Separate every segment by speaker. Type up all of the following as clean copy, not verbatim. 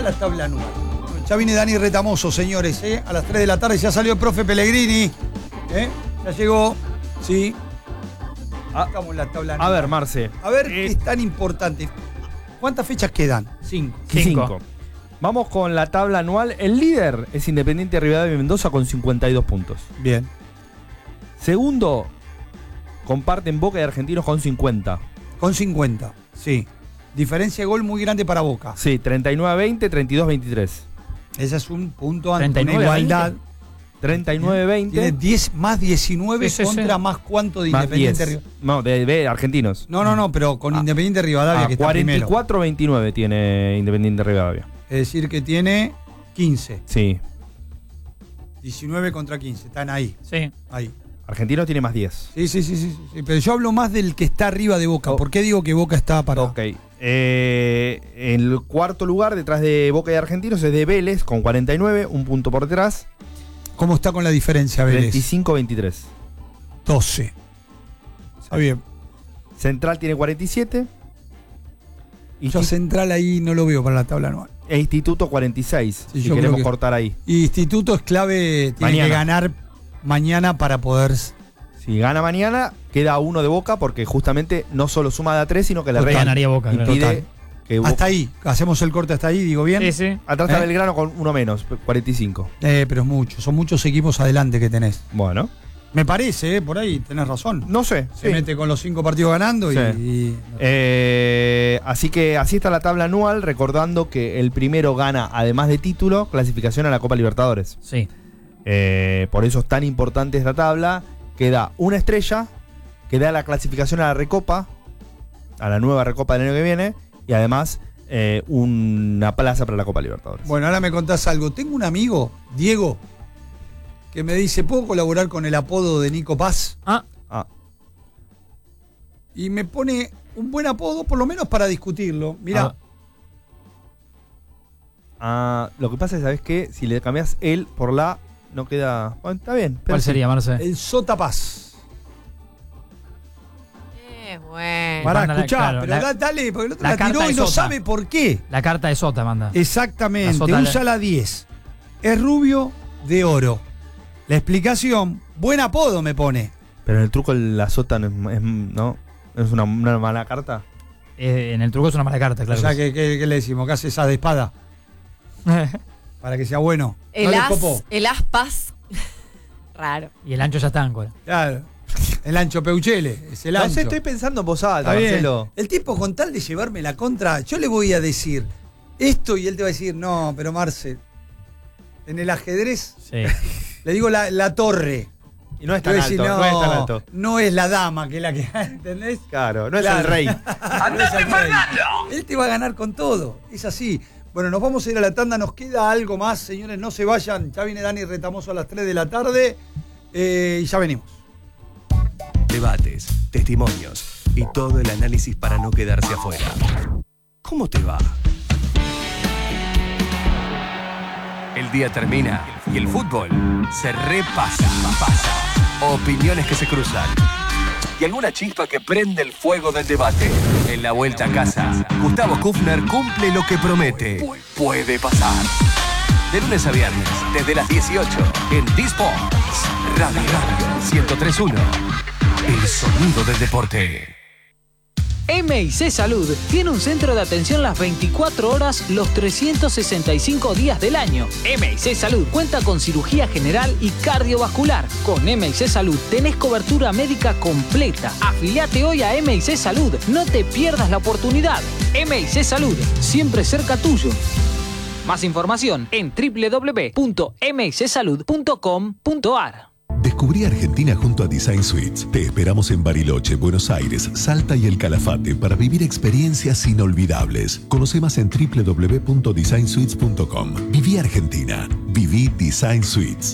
Speaker 1: la tabla anual. Ya viene Dani Retamoso, señores, a las 3 de la tarde. Ya salió el profe Pellegrini. Ya llegó. Sí. Estamos en la tabla anual.
Speaker 2: A ver, Marce.
Speaker 1: A ver qué es tan importante. ¿Cuántas fechas quedan? 5.
Speaker 2: 5. Vamos con la tabla anual. El líder es Independiente Rivadavia Mendoza con 52 puntos.
Speaker 1: Bien.
Speaker 2: Segundo, comparten Boca y Argentinos con 50.
Speaker 1: Con 50, sí. Diferencia de gol muy grande para Boca.
Speaker 2: Sí, 39-20, 32-23.
Speaker 1: Ese es un punto ante
Speaker 3: 39,
Speaker 1: una igualdad.
Speaker 2: 39-20.
Speaker 1: Tiene 10 más 19 contra más cuánto de
Speaker 2: más
Speaker 1: Independiente
Speaker 2: 10.
Speaker 1: Rivadavia.
Speaker 2: No, de Argentinos.
Speaker 1: No, pero con Independiente Rivadavia que está primero.
Speaker 2: 44-29 tiene Independiente Rivadavia.
Speaker 1: Es decir, que tiene 15.
Speaker 2: Sí.
Speaker 1: 19 contra 15. Están ahí.
Speaker 3: Sí.
Speaker 1: Ahí.
Speaker 2: Argentinos tiene más 10.
Speaker 1: Sí. Pero yo hablo más del que está arriba de Boca. ¿Por qué digo que Boca está para...?
Speaker 2: Ok. El cuarto lugar detrás de Boca y Argentinos es de Vélez con 49, un punto por detrás.
Speaker 1: ¿Cómo está con la diferencia, Vélez?
Speaker 2: 25-23.
Speaker 1: 12. Está bien.
Speaker 2: Central tiene 47.
Speaker 1: Yo Central ahí no lo veo para la tabla anual.
Speaker 2: E Instituto 46,
Speaker 1: Sí,
Speaker 2: si
Speaker 1: yo
Speaker 2: queremos
Speaker 1: creo que-
Speaker 2: cortar ahí.
Speaker 1: Instituto es clave, tiene
Speaker 2: Mañana.
Speaker 1: que ganar mañana para poder...
Speaker 2: Si gana mañana, queda uno de Boca porque justamente no solo suma de a 3, sino que le
Speaker 3: Total. Ganaría Boca, claro.
Speaker 2: impide
Speaker 1: Total.
Speaker 2: que
Speaker 1: Hasta ahí, hacemos el corte hasta ahí, digo bien.
Speaker 3: Sí, sí.
Speaker 2: Atrás está Belgrano con uno menos, 45.
Speaker 1: Pero es mucho, son muchos equipos adelante que tenés.
Speaker 2: Bueno,
Speaker 1: Me parece, por ahí tenés razón.
Speaker 2: no sé.
Speaker 1: Se
Speaker 2: sí.
Speaker 1: mete con los 5 partidos ganando
Speaker 2: Sí.
Speaker 1: y
Speaker 2: Así que así está la tabla anual, recordando que el primero gana, además de título, clasificación a la Copa Libertadores.
Speaker 3: Sí.
Speaker 2: Por eso es tan importante esta tabla, que da una estrella, que da la clasificación a la Recopa, a la nueva Recopa del año que viene, y además una plaza para la Copa Libertadores.
Speaker 1: Bueno, ahora me contás algo. Tengo un amigo, Diego, que me dice, ¿puedo colaborar con el apodo de Nico Paz?
Speaker 3: Ah,
Speaker 1: Y me pone un buen apodo, por lo menos para discutirlo. Mirá,
Speaker 2: Lo que pasa es, ¿sabes qué? Si le cambias el por la, no queda... Bueno, está bien. pero
Speaker 3: ¿cuál
Speaker 2: sí.
Speaker 3: sería, Marce?
Speaker 1: el Sota Paz.
Speaker 4: Bueno.
Speaker 1: Pará,
Speaker 3: Mándala,
Speaker 1: escuchá,
Speaker 3: claro,
Speaker 1: pero dale, porque el otro
Speaker 3: la
Speaker 1: la tiró
Speaker 3: carta
Speaker 1: y
Speaker 3: de
Speaker 1: no
Speaker 3: Sota.
Speaker 1: sabe por qué.
Speaker 3: La carta de Sota manda.
Speaker 1: Exactamente,
Speaker 3: La Sota
Speaker 1: usa la 10. Es rubio de oro. La explicación, buen apodo me pone.
Speaker 2: Pero en el truco la sota no es una mala carta.
Speaker 3: En el truco es una mala carta, claro.
Speaker 1: O sea, ¿qué le decimos? ¿Qué hace esa de espada? Para que sea bueno.
Speaker 4: El
Speaker 1: ¿No le
Speaker 4: as,
Speaker 1: copó?
Speaker 4: el as paz. Raro.
Speaker 3: Y el ancho ya está ancora.
Speaker 1: Claro. El ancho Peuchele, es el
Speaker 2: No
Speaker 1: ancho.
Speaker 2: sé, estoy pensando en voz alta,
Speaker 1: Está bien.
Speaker 2: Marcelo.
Speaker 1: El tipo con tal de llevarme la contra, yo le voy a decir esto y él te va a decir, no, pero Marce, en el ajedrez,
Speaker 3: Sí.
Speaker 1: le digo la torre.
Speaker 2: Y no es
Speaker 1: Te
Speaker 2: tan
Speaker 1: voy a
Speaker 2: alto,
Speaker 1: decir,
Speaker 2: no es tan alto.
Speaker 1: no es la dama que es la que, ¿entendés?
Speaker 2: Claro, no es
Speaker 1: Claro.
Speaker 2: el rey.
Speaker 1: No es el rey. Él te va a ganar con todo, es así. Bueno, nos vamos a ir a la tanda, nos queda algo más, señores, no se vayan. Ya viene Dani Retamoso a las 3 de la tarde y ya venimos.
Speaker 5: Debates, testimonios y todo el análisis para no quedarse afuera. ¿Cómo te va? El día termina y el fútbol se repasa. Opiniones que se cruzan y alguna chispa que prende el fuego del debate. En la vuelta a casa, Gustavo Kufner cumple lo que promete. Puede pasar. De lunes a viernes, desde las 18, en D-Sports, Radio 103.1. El sonido del deporte.
Speaker 6: MIC Salud tiene un centro de atención las 24 horas, los 365 días del año. MIC Salud cuenta con cirugía general y cardiovascular. Con MIC Salud tenés cobertura médica completa. Afiliate hoy a MIC Salud. No te pierdas la oportunidad. MIC Salud, siempre cerca tuyo. Más información en www.micsalud.com.ar.
Speaker 7: Descubrí Argentina junto a Design Suites. Te esperamos en Bariloche, Buenos Aires, Salta y El Calafate para vivir experiencias inolvidables. Conoce más en www.designsuites.com. Viví Argentina. Viví Design Suites.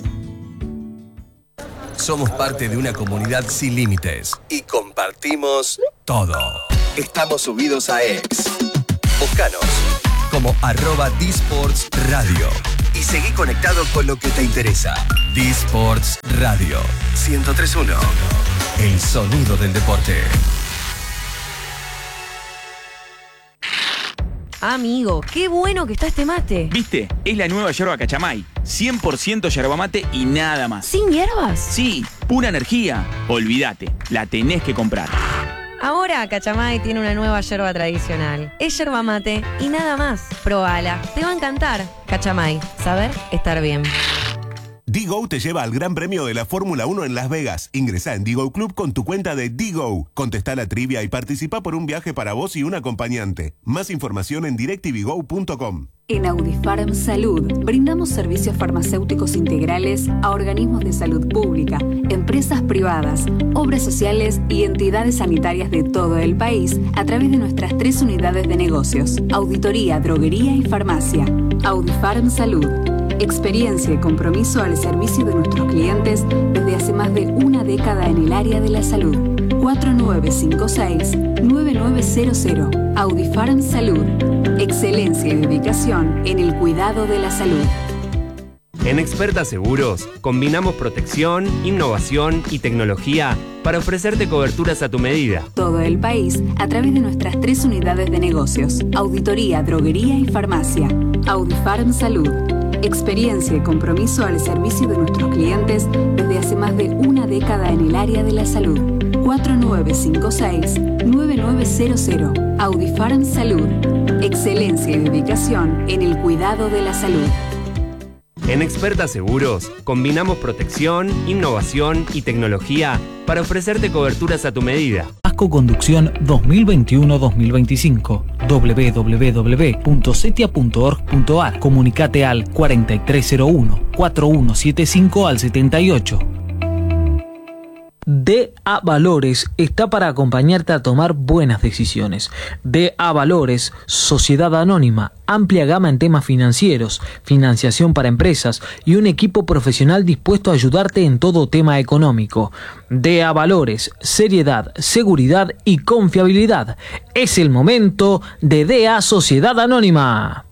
Speaker 5: Somos parte de una comunidad sin límites y compartimos todo. Estamos subidos a X. Búscanos como @dsports radio y seguí conectado con lo que te interesa. D-Sports Radio 103.1. El sonido del deporte.
Speaker 4: Amigo, qué bueno que está este mate.
Speaker 8: ¿Viste? Es la nueva yerba Cachamay. 100% yerba mate y nada más.
Speaker 4: ¿Sin hierbas?
Speaker 8: Sí, pura energía. Olvídate, la tenés que comprar.
Speaker 4: Ahora Cachamay tiene una nueva yerba tradicional. Es yerba mate y nada más. Probala, te va a encantar. Cachamay, saber estar bien.
Speaker 9: Digo te lleva al Gran Premio de la Fórmula 1 en Las Vegas. Ingresá en Digo Club con tu cuenta de Digo. Contestá la trivia y participa por un viaje para vos y un acompañante. Más información en directvigo.com.
Speaker 10: En Audifarm Salud brindamos servicios farmacéuticos integrales a organismos de salud pública, empresas privadas, obras sociales y entidades sanitarias de todo el país a través de nuestras 3 unidades de negocios: auditoría, droguería y farmacia. Audifarm Salud. Experiencia y compromiso al servicio de nuestros clientes desde hace más de una década en el área de la salud. 4956-9900. Audifarm Salud. Excelencia y dedicación en el cuidado de la salud.
Speaker 11: En Experta Seguros, combinamos protección, innovación y tecnología para ofrecerte coberturas a tu medida.
Speaker 10: Todo el país a través de nuestras 3 unidades de negocios: auditoría, droguería y farmacia. Audifarm Salud. Experiencia y compromiso al servicio de nuestros clientes desde hace más de una década en el área de la salud. 4956-9900. Audifarm Salud. Excelencia y dedicación en el cuidado de la salud.
Speaker 11: En Experta Seguros, combinamos protección, innovación y tecnología para ofrecerte coberturas a tu medida.
Speaker 6: Asco Conducción 2021-2025. www.setia.org.ar. Comunicate al 4301-4175 al 78. DA Valores está para acompañarte a tomar buenas decisiones. DA Valores, Sociedad Anónima, amplia gama en temas financieros, financiación para empresas y un equipo profesional dispuesto a ayudarte en todo tema económico. DA Valores, seriedad, seguridad y confiabilidad. Es el momento de DA Sociedad Anónima.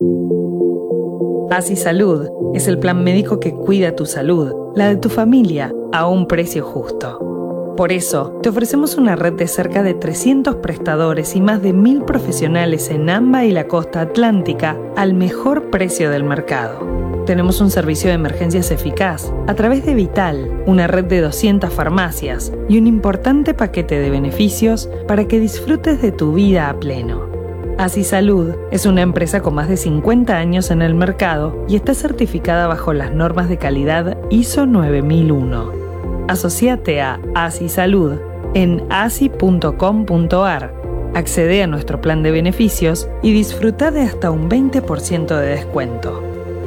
Speaker 12: Así Salud es el plan médico que cuida tu salud, la de tu familia, a un precio justo. Por eso, te ofrecemos una red de cerca de 300 prestadores y más de 1000 profesionales en AMBA y la costa atlántica al mejor precio del mercado. Tenemos un servicio de emergencias eficaz a través de Vital, una red de 200 farmacias y un importante paquete de beneficios para que disfrutes de tu vida a pleno. Así Salud es una empresa con más de 50 años en el mercado y está certificada bajo las normas de calidad ISO 9001. Asociate a Así Salud en asi.com.ar. Accede a nuestro plan de beneficios y disfruta de hasta un 20% de descuento.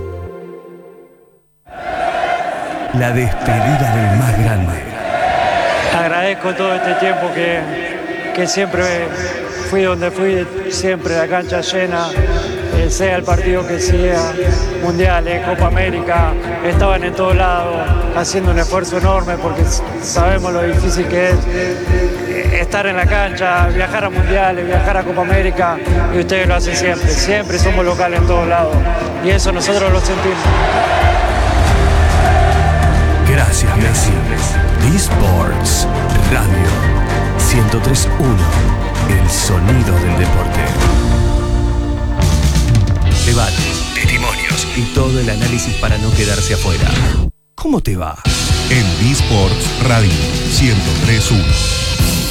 Speaker 5: La despedida del más grande.
Speaker 13: Agradezco todo este tiempo que siempre fui donde fui, siempre la cancha llena, sea el partido que sea, mundiales, Copa América, estaban en todos lados haciendo un esfuerzo enorme porque sabemos lo difícil que es estar en la cancha, viajar a mundiales, viajar a Copa América, y ustedes lo hacen siempre, siempre somos locales en todos lados y eso nosotros lo sentimos.
Speaker 5: Gracias, Messi. eSports Radio 103.1. El sonido del deporte. Debates, testimonios y todo el análisis para no quedarse afuera. ¿Cómo te va?
Speaker 7: En eSports Radio 103.1.